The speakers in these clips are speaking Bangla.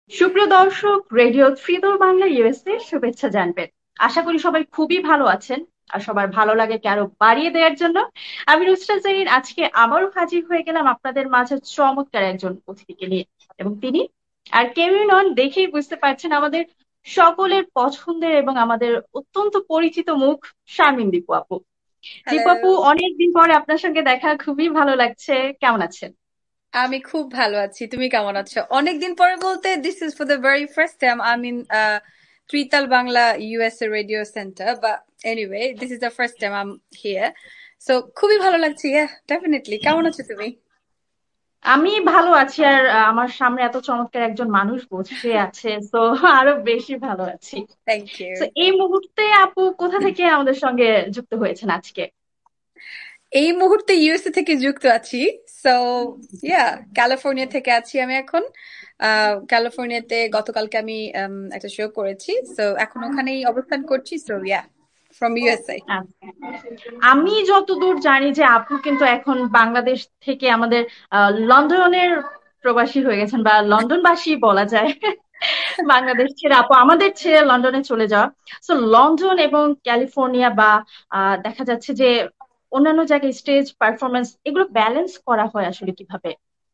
সুপ্রিয় দর্শক, রেডিও ত্রিদল বাংলা ইউএসএ শুভেচ্ছা জানবেন। আশা করি সবাই খুবই ভালো আছেন। আর সবার ভালো লাগাকে আরো বাড়িয়ে দেওয়ার জন্য আমি নুসরাত জাহিন আজকে আবারও হাজির হয়ে গেলাম আপনাদের মাঝে চমৎকার একজন অতিথিকে নিয়ে। এবং তিনি আর কেউই নন, দেখেই বুঝতে পারছেন, আমাদের সকলের পছন্দের এবং আমাদের অত্যন্ত পরিচিত মুখ, শারমিন দীপু আপু। হ্যালো। দীপু আপু, অনেকদিন পরে আপনার সঙ্গে দেখা, খুবই ভালো লাগছে। কেমন আছেন? আমি খুব ভালো আছি, তুমি কেমন আছো? অনেকদিন পরে বলতে this is for the very first time I mean tritaal Bangla USA radio centre, but anyway this is the first time I am here. So খুবই ভালো লাগছে, ইয়া ডেফিনেটলি। কেমন আছো তুমি? আমি ভালো আছি। আর আমার সামনে এত চমৎকার একজন মানুষ বসে আছে, তো আরো বেশি ভালো আছি। Thank you. তো এই মুহূর্তে আপু কোথা থেকে আমাদের সঙ্গে যুক্ত হয়েছেন আজকে? এই মুহূর্তে ইউএসএ থেকে যুক্ত আছি। সো ইয়া, ক্যালিফোর্নিয়া থেকে আছি আমি এখন। ক্যালিফোর্নিয়াতে গতকালকে আমি একটা শো করেছি, সো এখন ওখানেই অবস্থান করছি। So yeah, from USA. আচ্ছা। আমি যতদূর জানি যে আপু কিন্তু এখন বাংলাদেশ থেকে আমাদের লন্ডনের প্রবাসী হয়ে গেছেন, বা লন্ডনবাসী বলা যায়। বাংলাদেশ ছেড়ে আপু আমাদের ছেড়ে লন্ডনে চলে যাওয়া। তো লন্ডন এবং ক্যালিফোর্নিয়া বা দেখা যাচ্ছে যে অন্যান্য জায়গায় স্টেজ পারফরমেন্স, এগুলো ব্যালেন্স করা হয় আসলে কিভাবে?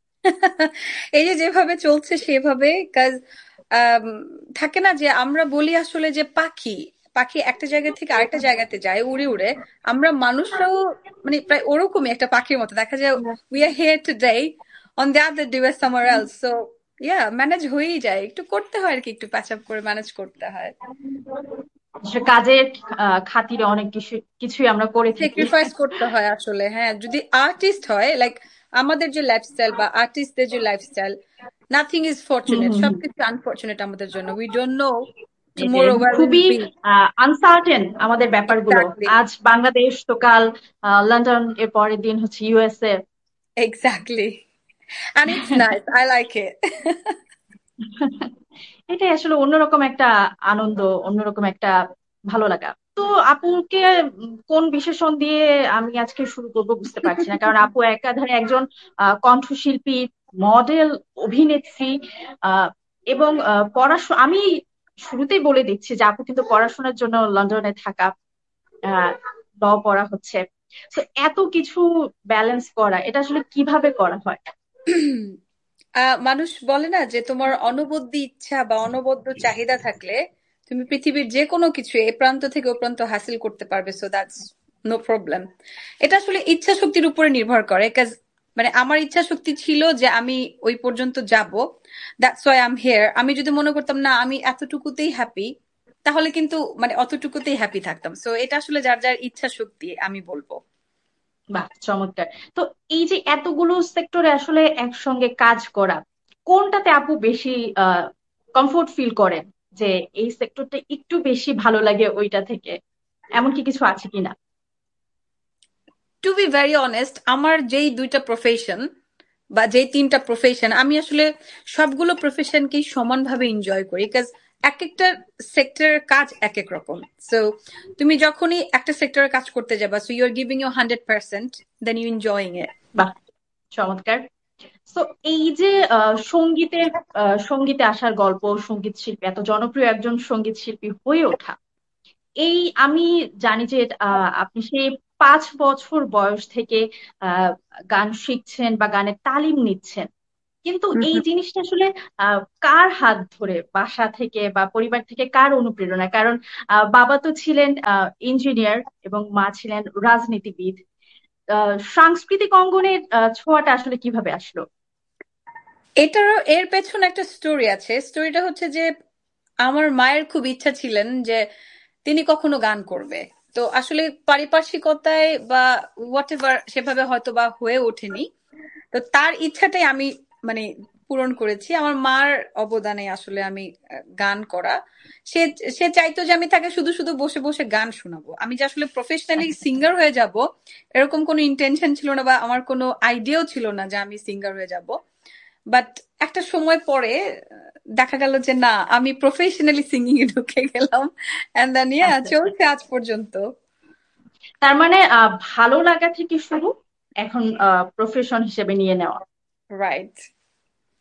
এই যে যেভাবে চলছে সেভাবে, কাজ থাকে না যে আমরা বলি আসলে যে পাখি পাখি একটা জায়গা থেকে আরেকটা জায়গাতে যায় উড়ে উড়ে। আমরা মানুষরাও মানে প্রায় ওরকমই একটা পাখির মতো দেখা যায়। We are here today, on the other day war somewhere else. So yeah, manage হয়েই যায়, একটু করতে হয় আর কি, একটু প্যাচ আপ করে ম্যানেজ করতে হয়। আসলে কাজের খাতিরে অনেক কিছু কিছুই আমরা করে থাকি। স্যাক্রিফাইস করতে হয় আসলে। হ্যাঁ, যদি আর্টিস্ট হয় লাইক আমাদের যে লাইফস্টাইল বা আর্টিস্টদের যে lifestyle, nothing is hmm fortunate, হুম হুম। সবকিছু আনফরচুনেট আমাদের জন্য। উই ডোন্ট নো এটাই টুমোরো ওয়্যার উইল খুবই বি। আনসার্টেন আমাদের ব্যাপারগুলো। এক্স্যাক্টলি। আজ বাংলাদেশ তো কাল লন্ডন, এর পরের দিন হচ্ছে USA. Exactly. And it's nice, I like it. এটাই আসলে অন্যরকম একটা আনন্দ, অন্যরকম একটা ভালো লাগা। তো আপুকে কোন বিশেষণ দিয়ে আমি আজকে শুরু করব বুঝতে পারছি না, কারণ আপু একাধারে একজন কণ্ঠশিল্পী, মডেল, অভিনেত্রী, আহ, এবং পড়াশোনা। আমি শুরুতেই বলে দিচ্ছি যে আপু কিন্তু পড়াশোনার জন্য লন্ডনে থাকা, ল পড়া হচ্ছে। তো এত কিছু ব্যালেন্স করা, এটা আসলে কিভাবে করা হয়? মানুষ বলে না যে তোমার অনবদ্য ইচ্ছা বা অনবদ্য চাহিদা থাকলে তুমি পৃথিবীর যে কোনো কিছু এ প্রান্ত থেকে ও প্রান্ত হাসিল করতে পারবে। So that's no problem. এটা আসলে ইচ্ছা শক্তির উপরে নির্ভর করে। কাজ মানে আমার ইচ্ছা শক্তি ছিল যে আমি ওই পর্যন্ত যাব, that's why I am here. আমি যদি মনে করতাম না আমি এতটুকুতেই হ্যাপি, তাহলে কিন্তু মানে অতটুকুতেই হ্যাপি থাকতাম। সো এটা আসলে যার যার ইচ্ছা শক্তি আমি বলবো। বাহ, চমৎকার। তো এই যে এতগুলো সেক্টরে আসলে একসঙ্গে কাজ করা, কোনটাতে আপু বেশি কমফোর্ট ফিল করেন, যে এই সেক্টরটা একটু বেশি ভালো লাগে ওইটা থেকে? এমন কি কিছু আছে কিনা? টু বি ভেরি অনেস্ট, আমার যেই দুইটা প্রফেশন বা যেই তিনটা প্রফেশন, আমি আসলে সবগুলো প্রফেশনকেই সমানভাবে এনজয় করি। বিকজ এক একটা সেক্টরের কাজ এক এক রকম। সো তুমি যখনই একটা সেক্টরে কাজ করতে যাবা, so you are giving you 100%, then you enjoying it. বাহ, চমৎকার। তো এই যে সঙ্গীতের সঙ্গীতে আসার গল্প, সঙ্গীত শিল্পী, এত জনপ্রিয় একজন সঙ্গীত শিল্পী হয়ে ওঠা, এই আমি জানি যে আপনি সেই 5 বছর বয়স থেকে আহ, গান শিখছেন বা গানের তালিম নিচ্ছেন। কিন্তু এই জিনিসটা আসলে কার হাত ধরে, বাসা থেকে বা পরিবার থেকে কার অনুপ্রেরণা? কারণ বাবা তো ছিলেন ইঞ্জিনিয়ার এবং মা ছিলেন রাজনীতিবিদ। সাংস্কৃতিক অঙ্গনের ছোঁয়াটা আসলে কিভাবে আসলো? এটারও এর পেছনে একটা স্টোরি আছে। স্টোরিটা হচ্ছে যে আমার মায়ের খুব ইচ্ছা ছিলেন যে তিনি কখনো গান করবে। তো আসলে পারিপার্শ্বিকতায় বা হোয়াট এভার সেভাবে হয়তো বা হয়ে ওঠেনি। তো তার ইচ্ছাটাই আমি মানে পূরণ করেছি আমার মার অবদানে। আসলে আমি গান করা, সে সে চাইতো যে আমি তাকে শুধু শুধু বসে বসে গান শোনাবো। আমি যে আসলে প্রফেশনালি আচ্ছা। সিঙ্গার হয়ে যাব এরকম কোনো ইন্টেনশন ছিল না, বা আমার কোনো আইডিয়াও ছিল না যে আমি সিঙ্গার হয়ে যাব। বাট একটা সময় পরে দেখা গেল যে না, আমি প্রফেশনালি সিঙ্গিং এ ঢুকে গেলাম। এন্ড দেন ইয়া আচ্ছা আচ্ছা। চলছে আজ পর্যন্ত। তার মানে ভালো লাগা থেকে শুরু, এখন প্রফেশন হিসেবে নিয়ে নেওয়া। রাইট।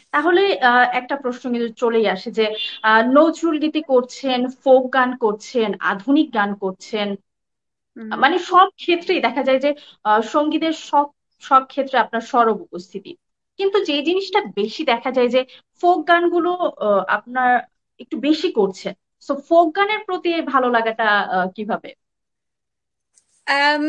তাহলে একটা প্রশ্ন কিন্তু চলেই আসে যে নজরুল গীতি করছেন, ফোক গান করছেন, আধুনিক গান করছেন, হুম। মানে সব ক্ষেত্রেই দেখা যায় যে সঙ্গীতের সব সব ক্ষেত্রে আপনার সরব উপস্থিতি। কিন্তু যে জিনিসটা বেশি দেখা যায় যে ফোক গানগুলো আপনার একটু বেশি করছেন। সো ফোক গানের প্রতি ভালো লাগাটা কিভাবে? আম,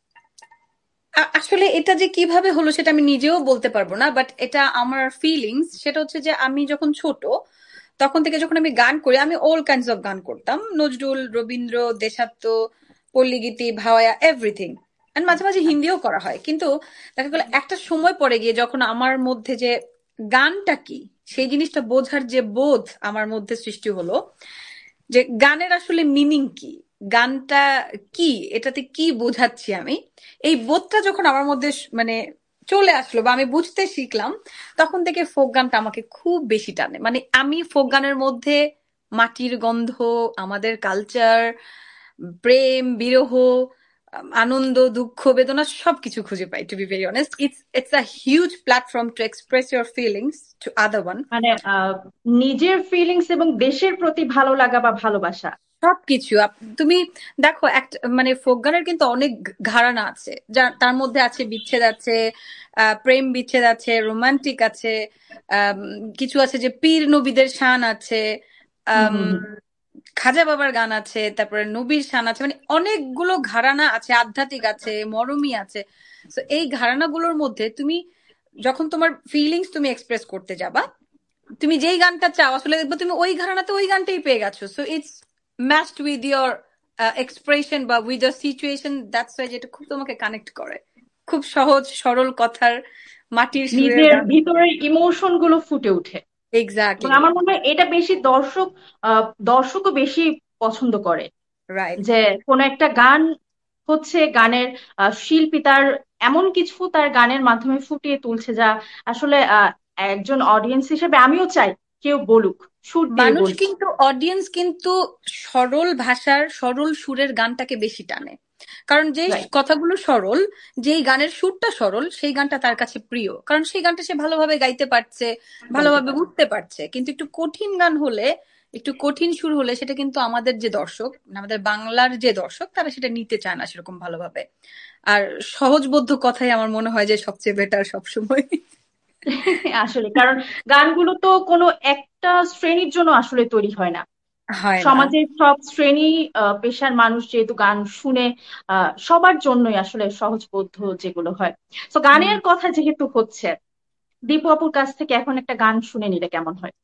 আসলে এটা যে কিভাবে হলো সেটা আমি নিজেও বলতে পারবো না, বাট এটা আমার ফিলিংস। সেটা হচ্ছে যে আমি যখন ছোট তখন থেকে যখন আমি গান করি, আমি অল কাইন্ডস অফ গান করতাম, নজরুল, রবীন্দ্র, দেশাত্ম, পল্লীগীতি, ভাওয়ায়া, এভরিথিং। এন্ড মাঝে মাঝে হিন্দিও করা হয়, কিন্তু দেখা গেল একটা সময় পরে গিয়ে যখন আমার মধ্যে যে গানটা কি সেই জিনিসটা বোঝার যে বোধ আমার মধ্যে সৃষ্টি হলো, যে গানের আসলে মিনিং কি, গানটা কি, এটাতে কি বোঝাচ্ছি আমি, এই বোধটা যখন আমার মধ্যে মানে চলে আসলো বা আমি বুঝতে শিখলাম, তখন থেকে ফোক গানটা আমাকে খুব বেশি টানে। মানে আমি ফোক গানের মধ্যে মাটির গন্ধ, আমাদের কালচার, প্রেম, বিরহ, আনন্দ, দুঃখ, বেদনা সবকিছু খুঁজে পাই। Two be very honest, it's a huge platform to express your feelings to other one. মানে নিজের ফিলিংস এবং দেশের প্রতি ভালো লাগা বা ভালোবাসা। সবকিছু তুমি দেখো, একটা মানে ফোক গানের কিন্তু অনেক ঘরানা আছে, যা তার মধ্যে আছে বিচ্ছেদ আছে, প্রেম বিচ্ছেদ আছে, রোমান্টিক আছে, আম, কিছু আছে যে পীর নবীদের শান আছে, হুম আম, হুম হুম। খাজা বাবার গান আছে, তারপরে নবীর শান আছে, মানে অনেকগুলো ঘরানা আছে, আধ্যাত্মিক আছে, মরমী আছে। তো এই ঘরানাগুলোর মধ্যে তুমি যখন তোমার ফিলিংস তুমি এক্সপ্রেস করতে যাবা, তুমি যেই গানটা চাও আসলে দেখবো তুমি ওই ঘরানাতে ওই গানটাই পেয়ে গেছো। So it's matched with your expression বা with the situation, that's why যেটা খুব তোমাকে কানেক্ট করে। খুব সহজ সরল কথার মাটির সুরের নিজের গান। ভিতরের ইমোশন গুলো ফুটে ওঠে। এবং এক্স্যাক্টলি। আমার মনে হয় এটা বেশি দর্শকও বেশি পছন্দ করে। রাইট। যে কোন একটা গান হচ্ছে, গানের শিল্পী তার এমন কিছু তার গানের মাধ্যমে ফুটিয়ে তুলছে যা আসলে একজন অডিয়েন্স হিসেবে আমিও চাই কেউ বলুক, সুর দিয়ে মানুষ বলুক। কিন্তু, অডিয়েন্স কিন্তু সরল ভাষার সরল সুরের গানটাকে বেশি টানে। কারণ যেই রাইট। কথাগুলো সরল, যেই গানের সুরটা সরল, সেই গানটা তার কাছে প্রিয়, কারণ সেই গানটা সে ভালোভাবে গাইতে পারছে, গাইতে ভালোভাবে পারে। বুঝতে পারছে। কিন্তু একটু কঠিন গান হলে, একটু কঠিন সুর হলে সেটা কিন্তু আমাদের যে দর্শক, আমাদের বাংলার যে দর্শক, তারা সেটা নিতে চায় না সেরকম ভালোভাবে। আর সহজবোধ্য কথাই আমার মনে হয় যে সবচেয়ে বেটার সবসময়। আসলে কারণ গানগুলো তো কোনো একটা শ্রেণীর জন্য আসলে তৈরি হয় না। হয় না। সমাজের সব শ্রেণী পেশার মানুষ যেহেতু গান শুনে, সবার জন্যই আসলে সহজবোধ্য যেগুলো হয়। তো হুম। গানের কথা যেহেতু হচ্ছে, দীপু আপুর কাছ থেকে এখন একটা গান শুনে নিলে কেমন হয়?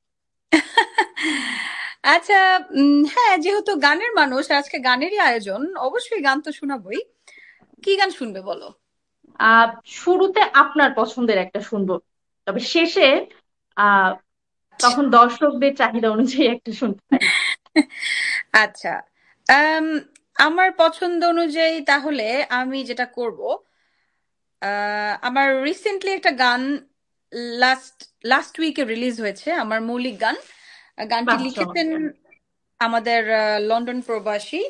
আচ্ছা, হ্যাঁ, যেহেতু গানের মানুষ, আজকে গানেরই আয়োজন, অবশ্যই গান তো শোনাবই। কি গান শুনবে বলো? আহ শুরুতে আপনার পছন্দের একটা শুনবো, তবে শেষে আহ তখন দর্শকদের চাহিদা অনুযায়ী একটা শুনতে পারি। আচ্ছা, আম, আমার পছন্দ অনুযায়ী তাহলে আমি যেটা করব, আমার রিসেন্টলি একটা গান লাস্ট লাস্ট উইকে রিলিজ হয়েছে, আমার মৌলিক গান। গানটি বাহ, লিখেছেন চমৎকার। আমাদের লন্ডন প্রবাসী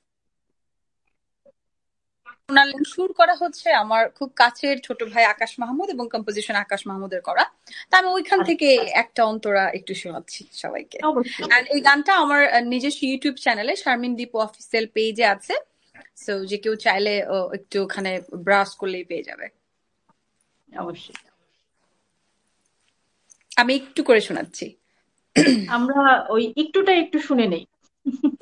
শোনালেন। সুর করা হচ্ছে আমার খুব কাছের ছোট ভাই আকাশ মাহমুদ, এবং কম্পোজিশন আকাশ মাহমুদের করা। তা আমি ওইখান আচ্ছা, থেকে একটা অন্তরা একটু শোনাচ্ছি সবাইকে। অবশ্যই। আর এই গানটা আমার নিজস্ব ইউটিউব চ্যানেলে শারমিন দীপু অফিসিয়াল পেজে আছে। সো যে কেউ চাইলে একটু ওখানে ব্রাউজ করলেই পেয়ে যাবে। অবশ্যই। আমি একটু করে শোনাচ্ছি। আমরা ওই একটুটা একটু শুনে নেই।